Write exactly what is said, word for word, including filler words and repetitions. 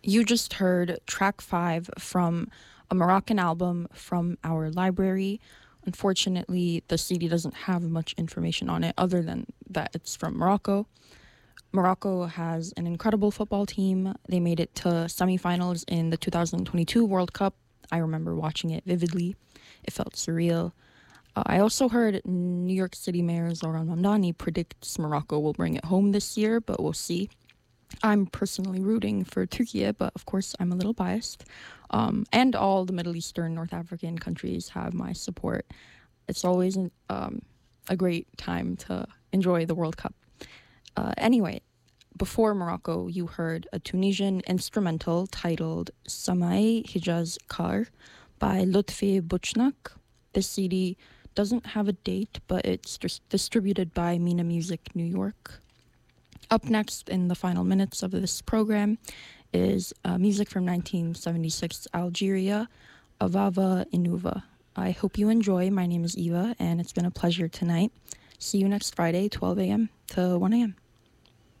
You just heard track five from a Moroccan album from our library. Unfortunately, the C D doesn't have much information on it other than that it's from Morocco. Morocco has an incredible football team. They made it to semifinals in the two thousand twenty-two World Cup. I remember watching it vividly. It felt surreal. Uh, I also heard New York City Mayor Zoran Mamdani predicts Morocco will bring it home this year, but we'll see. I'm personally rooting for Turkey, but of course I'm a little biased. Um, and all the Middle Eastern, North African countries have my support. It's always an, um, a great time to enjoy the World Cup. Uh, anyway, before Morocco, you heard a Tunisian instrumental titled Samai Hijaz Kar by Lutfi Buchnak. This C D doesn't have a date, but it's dis- distributed by Mina Music New York. Up next in the final minutes of this program is uh, music from nineteen seventy-six Algeria, Avava Inuva. I hope you enjoy. My name is Eva, and it's been a pleasure tonight. See you next Friday, twelve a.m. to one a.m.